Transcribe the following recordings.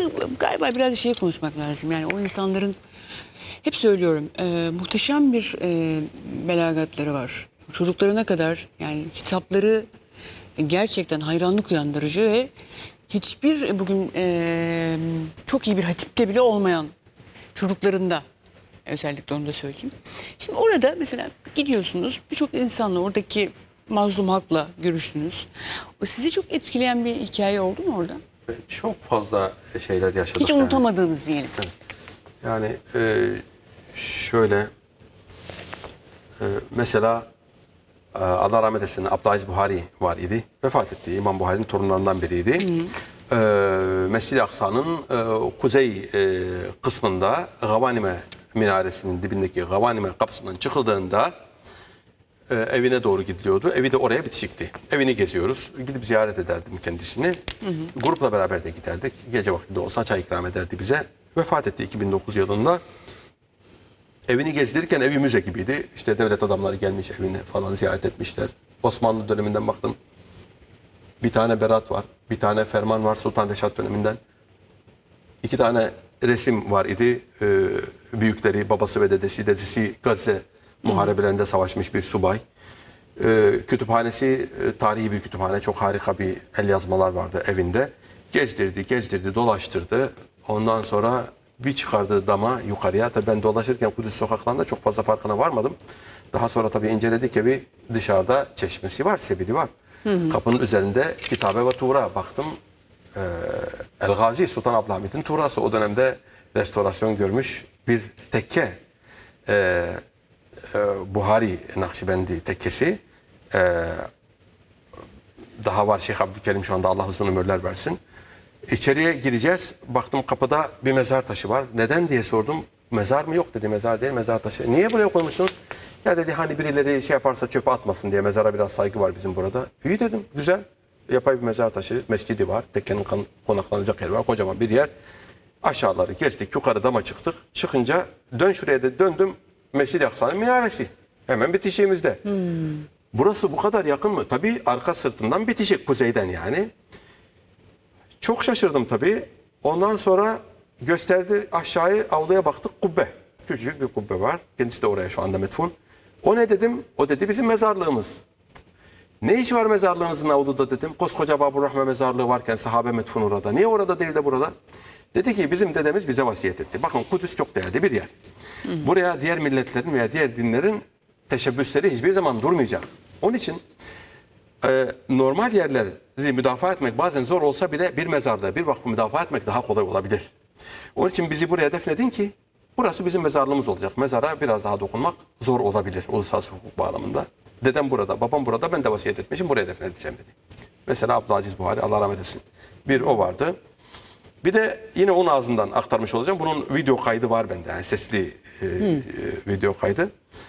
galiba biraz şey konuşmak lazım. Yani o insanların, hep söylüyorum, muhteşem bir belagatları var. Çocuklarına kadar, yani hitapları gerçekten hayranlık uyandırıcı ve hiçbir bugün çok iyi bir hatipte bile olmayan çocuklarında, özellikle onu da söyleyeyim. Şimdi orada mesela gidiyorsunuz, birçok insanla, oradaki mazlum halkla görüştünüz. O sizi çok etkileyen bir hikaye oldu mu orada? Çok fazla şeyler yaşadık. Hiç unutamadığınız diyelim. Yani şöyle mesela Allah rahmet eylesin Abdülaziz Buhari var idi. Vefat etti. İmam Buhari'nin torunlarından biriydi. Mescid-i Aksa'nın kuzey kısmında Gavanime minaresinin dibindeki Gavanime kapısından çıkıldığında evine doğru gidiliyordu. Evi de oraya bitişikti. Evini geziyoruz. Gidip ziyaret ederdim kendisini. Grupla beraber de giderdik. Gece vakti de olsa çay ikram ederdi bize. Vefat etti 2009 yılında. Evini gezdirirken evi müze gibiydi. İşte devlet adamları gelmiş evine falan ziyaret etmişler. Osmanlı döneminden baktım. Bir tane berat var. Bir tane ferman var Sultan Reşat döneminden. 2 tane resim var idi. Büyükleri, babası ve dedesi. Dedesi Gazze muharebelerinde savaşmış bir subay. Kütüphanesi tarihi bir kütüphane. Çok harika bir el yazmalar vardı evinde. Gezdirdi, dolaştırdı. Ondan sonra bir çıkardığı dama yukarıya. Tabii ben dolaşırken Kudüs sokaklarında çok fazla farkına varmadım. Daha sonra tabii inceledik evi. Dışarıda çeşmesi var, sebili var. Kapının üzerinde Kitabe ve Tuğra baktım. El Gazi Sultan Abdülhamid'in Tuğrası. O dönemde restorasyon görmüş bir tekke. Buhari Nakşibendi tekkesi. Daha var Şeyh Abdülkerim şu anda, Allah uzun ömürler versin. İçeriye gireceğiz. Baktım kapıda bir mezar taşı var. Neden diye sordum. Mezar mı? Yok dedi, mezar değil, mezar taşı. Niye buraya koymuşsunuz? Ya dedi hani birileri şey yaparsa çöpe atmasın diye, mezara biraz saygı var bizim burada. İyi dedim, güzel. Yapay bir mezar taşı, mescidi var. Tekkenin konaklanacak yer var, kocaman bir yer. Aşağıları geçtik, yukarı dama çıktık. Çıkınca dön şuraya da döndüm. Mescid-i Aksa'nın minaresi. Hemen bitişiğimizde. Burası bu kadar yakın mı? Tabii arka sırtından bitişik, kuzeyden yani. Çok şaşırdım tabii. Ondan sonra gösterdi aşağıya, avluya baktık, kubbe. Küçücük bir kubbe var. Kendisi de oraya şu anda metfun. O ne dedim? O dedi bizim mezarlığımız. Ne iş var mezarlığınızın avluda dedim. Koskoca Baburrahme mezarlığı varken sahabe metfun orada. Niye orada değil de burada? Dedi ki bizim dedemiz bize vasiyet etti. Bakın Kudüs çok değerli bir yer. Buraya diğer milletlerin veya diğer dinlerin teşebbüsleri hiçbir zaman durmayacak. Onun için normal yerleri müdafaa etmek bazen zor olsa bile bir mezarda bir vakfı müdafaa etmek daha kolay olabilir. Onun için bizi buraya defnedin ki burası bizim mezarlığımız olacak. Mezara biraz daha dokunmak zor olabilir uluslararası hukuk bağlamında. Dedem burada, babam burada, ben de vasiyet etmişim, buraya defnedeceğim dedi. Mesela Abdülaziz Buhari, Allah rahmet eylesin. Bir o vardı. Bir de yine onun ağzından aktarmış olacağım. Bunun video kaydı var bende, yani sesli video kaydı.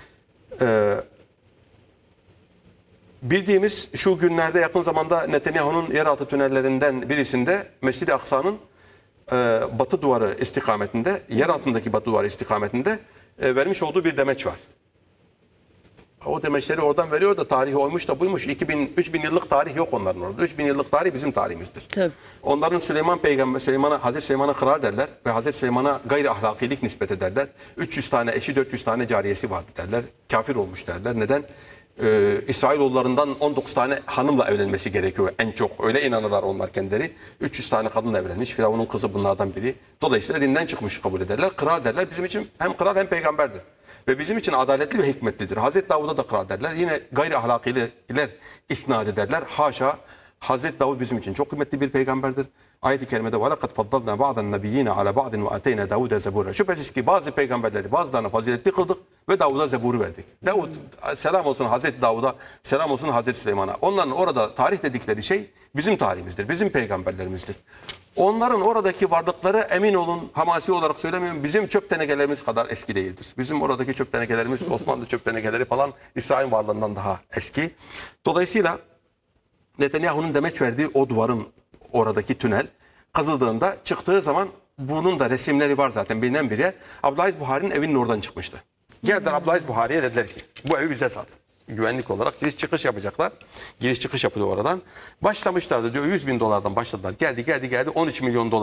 Bildiğimiz şu günlerde yakın zamanda Netanyahu'nun yeraltı tünellerinden birisinde Mescid-i Aksa'nın batı duvarı istikametinde, yer altındaki batı duvarı istikametinde vermiş olduğu bir demeç var. O demeçleri oradan veriyor da tarihi oymuş da buymuş. 3000 yıllık tarih yok onların orada. 3000 yıllık tarih bizim tarihimizdir. Tabii. Onların Süleyman peygamber, Hazreti Süleyman'a kral derler ve Hazreti Süleyman'a gayri ahlakilik nispet ederler. 300 tane eşi, 400 tane cariyesi vardı derler. Kafir olmuş derler. Neden? İsrailoğullarından 19 tane hanımla evlenmesi gerekiyor en çok. Öyle inanırlar onlar kendileri. 300 tane kadınla evlenmiş. Firavun'un kızı bunlardan biri. Dolayısıyla dinden çıkmış kabul ederler. Kral derler. Bizim için hem kral hem peygamberdir. Ve bizim için adaletli ve hikmetlidir. Hazreti Davud'a da kral derler. Yine gayri ahlakiler isnat ederler. Haşa. Hazreti Davud bizim için çok kıymetli bir peygamberdir. Ayet-i kerimede وَلَقَدْ فَضَّلْنَا بَعْضَ النَّبِيِّينَ عَلَى بَعْضٍ وَاَتَيْنَا دَاوُدَ زَبُورًا. Şüphesiz ki bazı peygamberleri bazılarına faziletli kıldık ve Davud'a zeburu verdik. Davud, selam olsun Hazreti Davud'a, selam olsun Hazreti Süleyman'a. Onların orada tarih dedikleri şey bizim tarihimizdir, bizim peygamberlerimizdir. Onların oradaki varlıkları, emin olun, hamasi olarak söylemiyorum, bizim çöp tenekelerimiz kadar eski değildir. Bizim oradaki çöp tenekelerimiz, Osmanlı çöp tenekeleri falan İsrail varlığından daha eski. Dolayısıyla Netanyahu'nun demeç verdiği o duvarın oradaki tünel kazıldığında, çıktığı zaman bunun da resimleri var zaten, bilinen bir yer. Abdülaziz Buhari'nin evinin oradan çıkmıştı. Geldiler Abdülaziz Buhari'ye, dediler ki bu evi bize sat. Güvenlik olarak giriş çıkış yapacaklar. Giriş çıkış yapılıyor oradan. Başlamışlardı diyor, 100.000 dolardan başladılar. Geldi 13 milyon dolar.